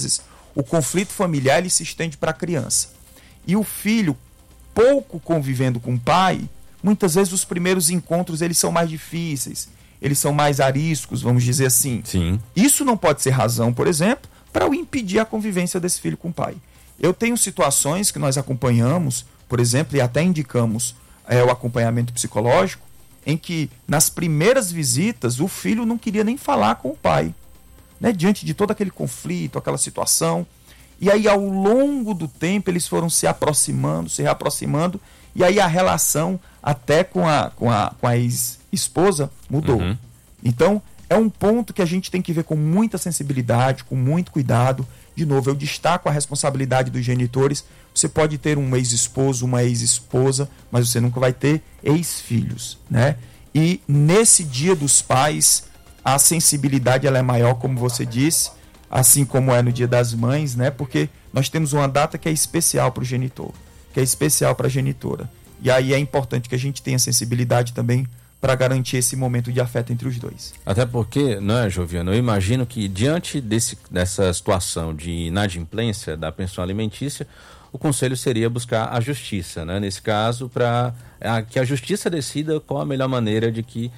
vezes, o conflito familiar ele se estende para a criança. E o filho, pouco convivendo com o pai, muitas vezes os primeiros encontros eles são mais difíceis, eles são mais ariscos, vamos dizer assim. Sim. Isso não pode ser razão, por exemplo, para impedir a convivência desse filho com o pai. Eu tenho situações que nós acompanhamos, por exemplo, e até indicamos o acompanhamento psicológico, em que nas primeiras visitas o filho não queria nem falar com o pai, né? Diante de todo aquele conflito, aquela situação. E aí ao longo do tempo eles foram se aproximando, se reaproximando, e aí a relação até com a ex-esposa mudou. Uhum. Então é um ponto que a gente tem que ver com muita sensibilidade, com muito cuidado. De novo, eu destaco a responsabilidade dos genitores. Você pode ter um ex-esposo, uma ex-esposa, mas você nunca vai ter ex-filhos, né? E nesse Dia dos Pais, a sensibilidade ela é maior, como você disse, assim como é no Dia das Mães, né? Porque nós temos uma data que é especial para o genitor, que é especial para a genitora. E aí é importante que a gente tenha sensibilidade também para garantir esse momento de afeto entre os dois. Até porque, né, Joviano, eu imagino que diante dessa situação de inadimplência da pensão alimentícia, o conselho seria buscar a justiça, né? Nesse caso, para que a justiça decida qual a melhor maneira de que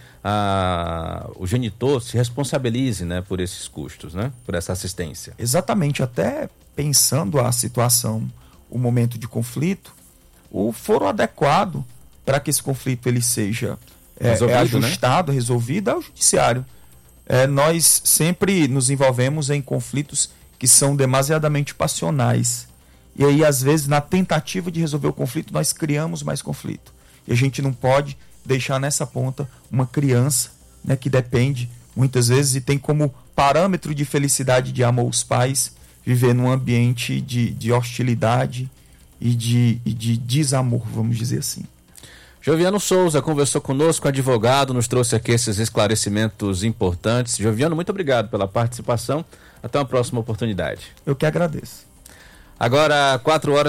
o genitor se responsabilize, né, por esses custos, né, por essa assistência. Exatamente, até pensando a situação, o momento de conflito, o foro adequado para que esse conflito ele seja ajustado, né? Resolvido, é o judiciário. Nós sempre nos envolvemos em conflitos que são demasiadamente passionais. E aí, às vezes, na tentativa de resolver o conflito, nós criamos mais conflito. E a gente não pode deixar nessa ponta uma criança, né, que depende, muitas vezes, e tem como parâmetro de felicidade, de amor os pais, viver num ambiente de hostilidade e de desamor, vamos dizer assim. Joviano Souza conversou conosco, advogado, nos trouxe aqui esses esclarecimentos importantes. Joviano, muito obrigado pela participação. Até uma próxima oportunidade. Eu que agradeço. Agora,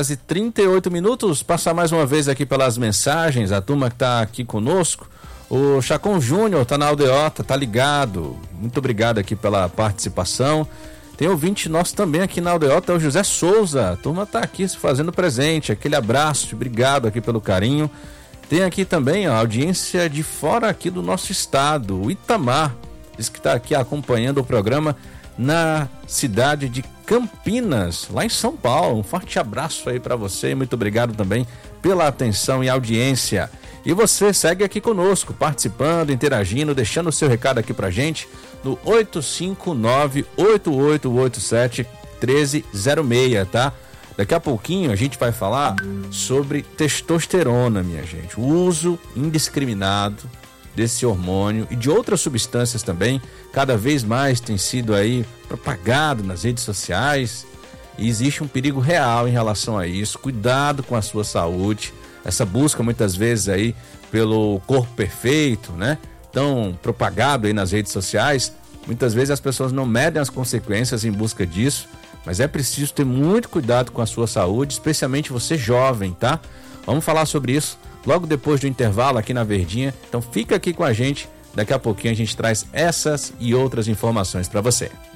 4h38, passar mais uma vez aqui pelas mensagens, a turma que está aqui conosco. O Chacon Júnior está na aldeota, está ligado. Muito obrigado aqui pela participação. Tem ouvinte nosso também aqui na aldeota, é o José Souza. A turma está aqui se fazendo presente. Aquele abraço, obrigado aqui pelo carinho. Tem aqui também a audiência de fora aqui do nosso estado, o Itamar. Diz que está aqui acompanhando o programa na cidade de Campinas, lá em São Paulo. Um forte abraço aí para você e muito obrigado também pela atenção e audiência. E você segue aqui conosco, participando, interagindo, deixando o seu recado aqui pra gente no 859-8887-1306, tá? Daqui a pouquinho a gente vai falar sobre testosterona, minha gente. O uso indiscriminado desse hormônio e de outras substâncias também, cada vez mais tem sido aí propagado nas redes sociais e existe um perigo real em relação a isso. Cuidado com a sua saúde, essa busca muitas vezes aí pelo corpo perfeito, né? Tão propagado aí nas redes sociais, muitas vezes as pessoas não medem as consequências em busca disso, mas é preciso ter muito cuidado com a sua saúde, especialmente você jovem, tá? Vamos falar sobre isso logo depois do intervalo aqui na Verdinha. Então fica aqui com a gente, daqui a pouquinho a gente traz essas e outras informações para você.